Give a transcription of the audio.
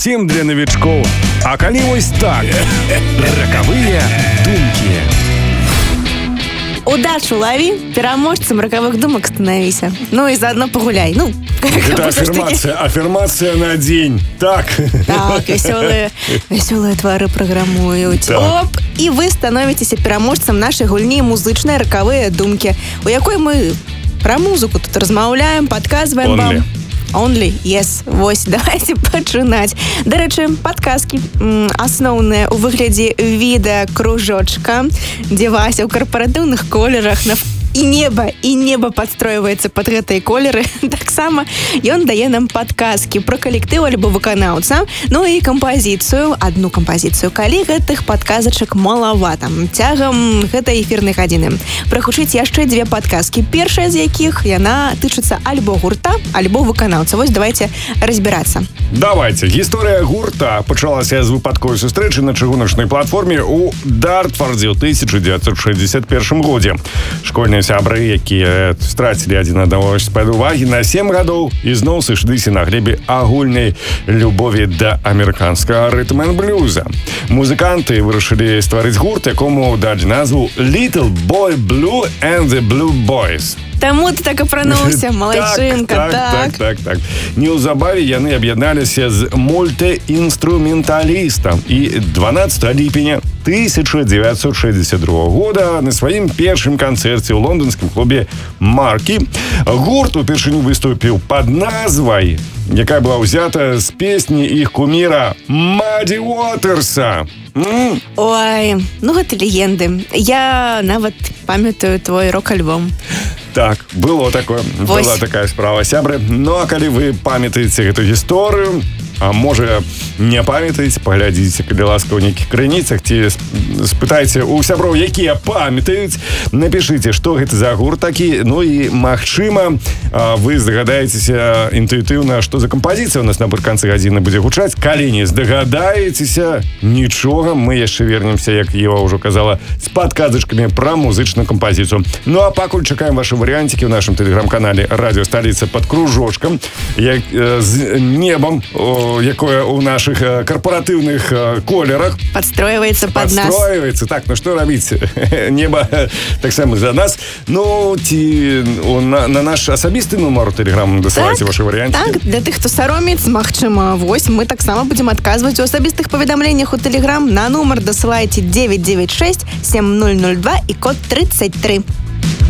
Тим для новичков. А калі вось так. Рокавыя думкі. Удачу лови, пераможцам роковых думок становися. Ну и заодно погуляй. Ну, это аффирмация на день. Так. Так, веселые твары программуют. Так. Оп, и вы становитесь пераможцам нашей гульни музычные роковые думки, у якой мы про музыку тут размаўляем, подказываем вам. Only, yes. Вось, давайте пачынаць. Дарэчы, падказкі асноўныя ў выглядзе відэа кружочка, дзе Вася ў карпаратыўных колерах і неба падстройваецца пад гэтыя колеры. Таксама ён дае нам падказкі про калектыў альбо выканаўца, ну і кампазіцыю, одну кампазіцыю, калі гэтых падказачак малавата. Цягам гэтай эфірнай гадзіны прагучыць яшчэ дзве падказкі. Першая з якіх яна тычыцца альбо гурта, альбо выканаўца. Вось давайте разбірацца. Давайте. Гісторыя гурта пачалася з выпадковай сустрэчы на чыгуначнай платформе ў Дартфордзе ў 1961 годзе. Школьныя сябры, якія страцілі адзін аднаго з-пад увагі на 7 гадоў, ізноў сышліся на глебе агульнай любові да амерыканскага рытм-н-блюза. Музыканты вырашылі стварыць гурт, якому далі назву Little Boy Blue and the Blue Boys. Таму ты так апрануўся, малайчынка, так. Неўзабаве яны аб'ядналіся з мультыінструменталістам і 12 ліпеня 1962 года на сваім першым канцэрце ў лонданскім клубе «Маркі» гурт упершыню выступіў пад назвай, якая была ўзята з песні іх куміра Мадди Уотерса. Ой, ну гэта легенды. Я нават памятаю твой рок-альбом. Так, было такое. Вось. Была такая справа, сябры. Ну, а калі вы памятаеце гэту гісторыю, а можа не памятаеце, паглядзіце, калі ласка, ў нейкіх крыніцах, ці спытайце у сяброў, якія памятаюць, напішыце, што гэта за гурт такі, ну і, магчыма, вы здагадаецеся інтуітыўна, што за кампазіцыя у нас напрыканцы гадзіны будзе гучаць. Калі не здагадаецеся, нічога, мы яшчэ вернемся, як Ева ўжо казала, з падказачкамі пра музычную кампазіцыю. Ну, а пакуль чакаем ваши варыянцікі ў нашым тэлеграм-канале «Радио Столица» пад кружочкам, з небам, якое у наших корпоративных колерах подстроивается под нас. Подстроивается. Так, ну что робить? Небо так само за нас. Ну, на наш асабісты нумар тэлеграм дасылайце ваши варыянты. Так, для тых, хто саромець, магчыма, вось мы таксама будзем адказваць у асабістых паведамленнях у тэлеграм. На нумар дасылайце 996 7002 і код 33.